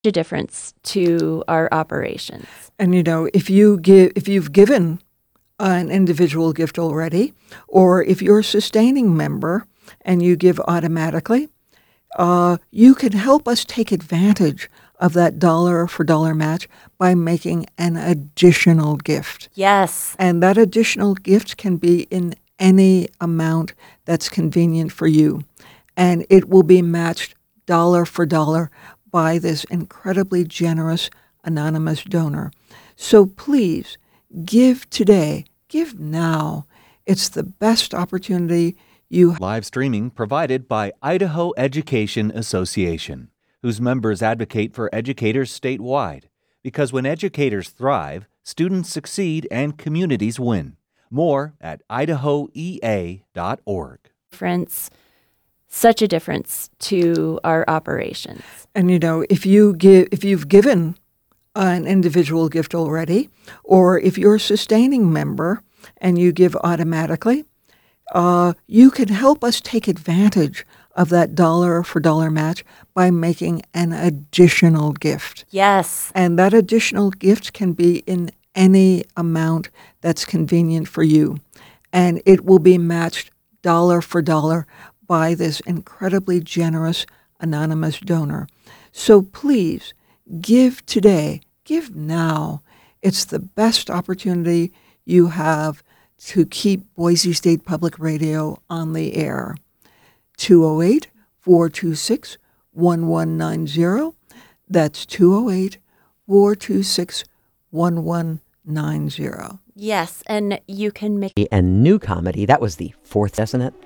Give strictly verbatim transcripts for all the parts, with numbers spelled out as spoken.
a difference to our operations. And you know, if you give, if you've given an individual gift already, or if you're a sustaining member and you give automatically, uh, you can help us take advantage of that dollar for dollar match by making an additional gift. Yes. And that additional gift can be in any amount that's convenient for you. And it will be matched dollar for dollar by this incredibly generous anonymous donor. So please, give today, give now. It's the best opportunity you have. Live streaming provided by Idaho Education Association, whose members advocate for educators statewide. Because when educators thrive, students succeed and communities win. More at idaho e a dot org. Difference, such a difference to our operations. And you know, if you give, if you've given an individual gift already, or if you're a sustaining member and you give automatically, uh, you can help us take advantage of that dollar for dollar match by making an additional gift. Yes. And that additional gift can be in any amount that's convenient for you. And it will be matched dollar for dollar by this incredibly generous anonymous donor. So please, give today, give now. It's the best opportunity you have to keep Boise State Public Radio on the air. two oh eight, four two six, one one nine zero. That's two oh eight, four two six, one one nine zero. Yes, and you can make... And new comedy, that was the fourth, isn't it?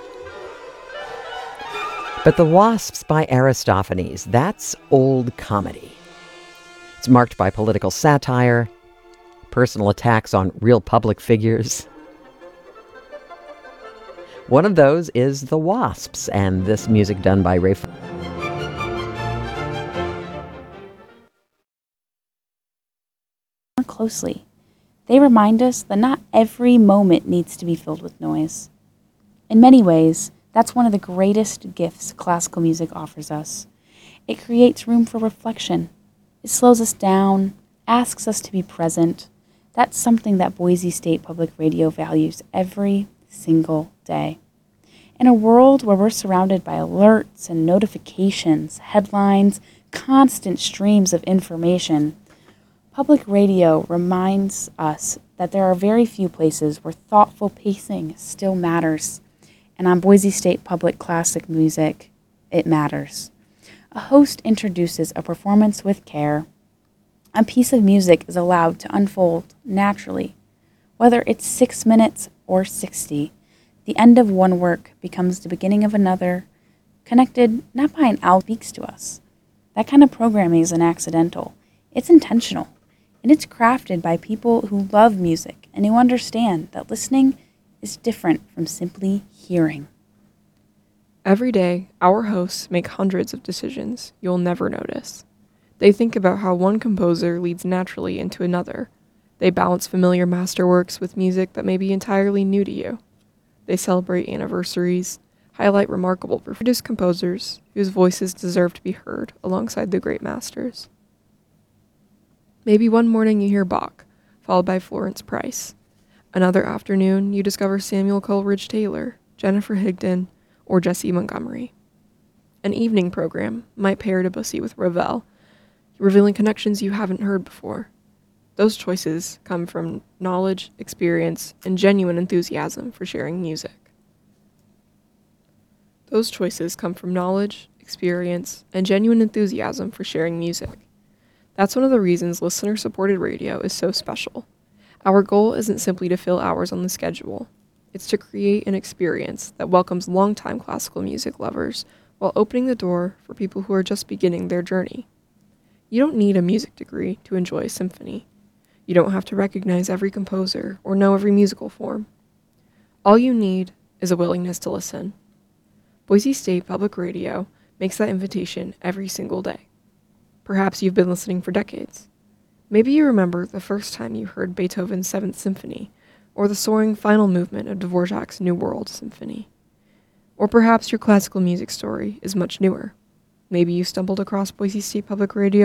But The Wasps by Aristophanes, that's old comedy. It's marked by political satire, personal attacks on real public figures. One of those is The Wasps, and this music done by Ray... More closely. They remind us that not every moment needs to be filled with noise. In many ways, that's one of the greatest gifts classical music offers us. It creates room for reflection. It slows us down, asks us to be present. That's something that Boise State Public Radio values every single day. In a world where we're surrounded by alerts and notifications, headlines, constant streams of information, public radio reminds us that there are very few places where thoughtful pacing still matters. And on Boise State Public Classic Music, it matters. A host introduces a performance with care. A piece of music is allowed to unfold naturally. Whether it's six minutes or sixty, the end of one work becomes the beginning of another, connected not by an owl speaks to us. That kind of programming isn't accidental. It's intentional. And it's crafted by people who love music and who understand that listening is different from simply hearing. Every day, our hosts make hundreds of decisions you'll never notice. They think about how one composer leads naturally into another. They balance familiar masterworks with music that may be entirely new to you. They celebrate anniversaries, highlight remarkable produced composers whose voices deserve to be heard alongside the great masters. Maybe one morning you hear Bach, followed by Florence Price. Another afternoon, you discover Samuel Coleridge Taylor, Jennifer Higdon, or Jessie Montgomery. An evening program might pair Debussy with Ravel, revealing connections you haven't heard before. Those choices come from knowledge, experience, and genuine enthusiasm for sharing music. Those choices come from knowledge, experience, and genuine enthusiasm for sharing music. That's one of the reasons listener-supported radio is so special. Our goal isn't simply to fill hours on the schedule. It's to create an experience that welcomes longtime classical music lovers while opening the door for people who are just beginning their journey. You don't need a music degree to enjoy a symphony. You don't have to recognize every composer or know every musical form. All you need is a willingness to listen. Boise State Public Radio makes that invitation every single day. Perhaps you've been listening for decades. Maybe you remember the first time you heard Beethoven's Seventh Symphony, or the soaring final movement of Dvorak's New World Symphony. Or perhaps your classical music story is much newer. Maybe you stumbled across Boise State Public Radio